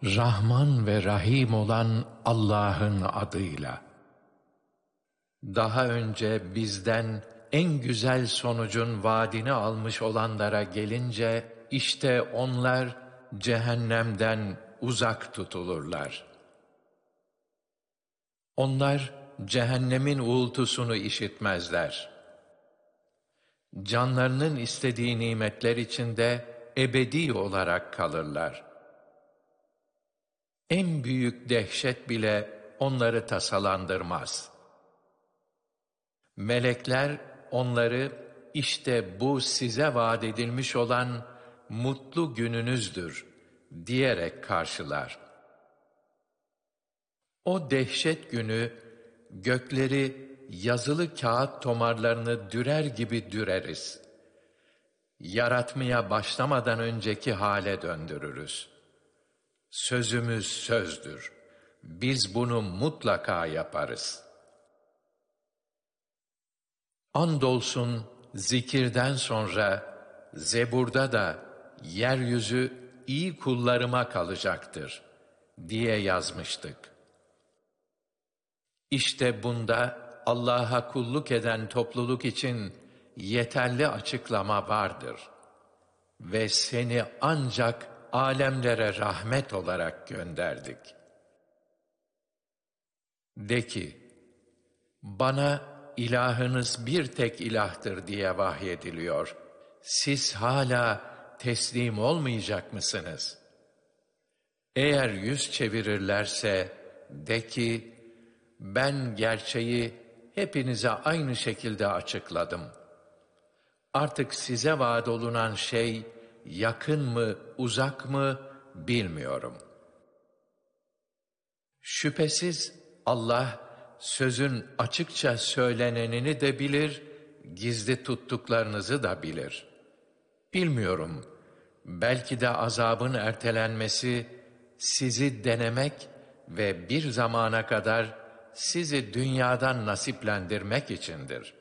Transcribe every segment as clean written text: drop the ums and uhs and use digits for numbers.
Rahman ve Rahim olan Allah'ın adıyla. Daha önce bizden en güzel sonucun vaadini almış olanlara gelince, işte onlar cehennemden uzak tutulurlar. Onlar cehennemin uğultusunu işitmezler. Canlarının istediği nimetler içinde ebedi olarak kalırlar. En büyük dehşet bile onları tasalandırmaz. Melekler onları, işte bu size vaat edilmiş olan mutlu gününüzdür diyerek karşılar. O dehşet günü gökleri yazılı kağıt tomarlarını dürer gibi düreriz. Yaratmaya başlamadan önceki hale döndürürüz. Sözümüz sözdür. Biz bunu mutlaka yaparız. Andolsun zikirden sonra Zebur'da da yeryüzü iyi kullarıma kalacaktır diye yazmıştık. İşte bunda Allah'a kulluk eden topluluk için yeterli açıklama vardır. Ve seni ancak alemlere rahmet olarak gönderdik. De ki, bana ilahınız bir tek ilahtır diye vahyediliyor. Siz hala teslim olmayacak mısınız? Eğer yüz çevirirlerse de ki, ben gerçeği hepinize aynı şekilde açıkladım. Artık size vaat olunan şey yakın mı, uzak mı bilmiyorum. Şüphesiz Allah sözün açıkça söylenenini de bilir, gizli tuttuklarınızı da bilir. Bilmiyorum, belki de azabın ertelenmesi sizi denemek ve bir zamana kadar sizi dünyadan nasiplendirmek içindir.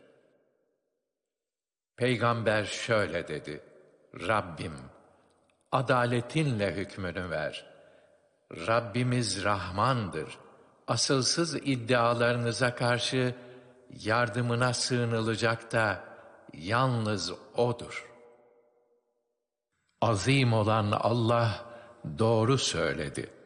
Peygamber şöyle dedi: Rabbim, adaletinle hükmünü ver. Rabbimiz Rahmandır. Asılsız iddialarınıza karşı yardımına sığınılacak da yalnız O'dur. Azim olan Allah doğru söyledi.